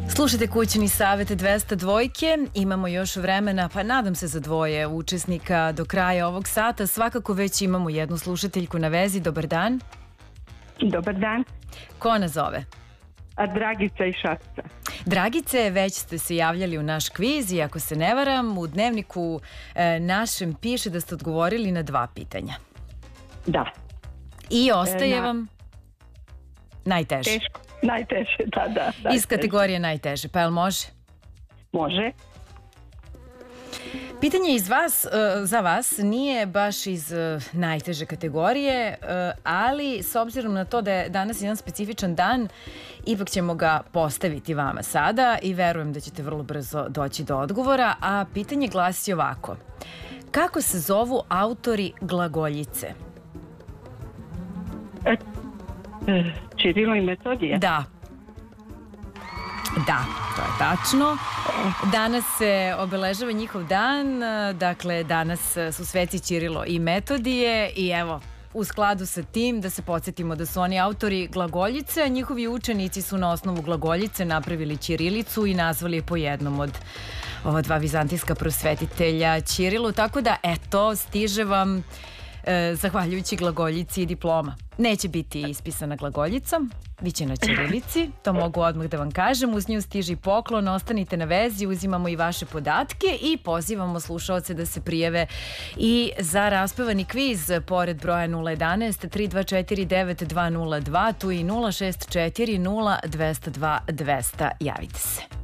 Slušajte Kućni savet 202. Imamo još vremena, pa nadam se za dvoje učesnika do kraja ovog sata. Svakako već imamo jednu slušateljku na vezi. Dobar dan. Dobar dan. Ko nas zove? Dragica iz Šapca. Dragice, već ste se javljali u naš kviz i ako se ne varam, u dnevniku našem piše da ste odgovorili na 2 pitanja. Da. I ostaje vam najteže. Teško. Najteže, da. Iz kategorije najteže, pa jel može? Može. Pitanje za vas nije baš iz najteže kategorije, ali s obzirom na to da je danas jedan specifičan dan, ipak ćemo ga postaviti vama sada i verujem da ćete vrlo brzo doći do odgovora, a pitanje glasi ovako. Kako se zovu autori glagoljice? Čirilo i Metodije? Da, to je tačno. Danas se obeležava njihov dan, dakle danas su sveci Ćirilo i Metodije i evo, u skladu sa tim da se podsjetimo da su oni autori glagoljice, a njihovi učenici su na osnovu glagoljice napravili ćirilicu i nazvali je po jednom od ova 2 vizantijska prosvetitelja Ćirilu, tako da eto, stiže vam zahvaljujući glagoljici i diploma. Neće biti ispisana glagoljicom, bit će na ćirilici, to mogu odmah da vam kažem. Uz nju stiže i poklon, ostanite na vezi, uzimamo i vaše podatke i pozivamo slušaoce da se prijave i za raspevani kviz pored broja 011 324 9202, tu i 064 0202 200. Javite se.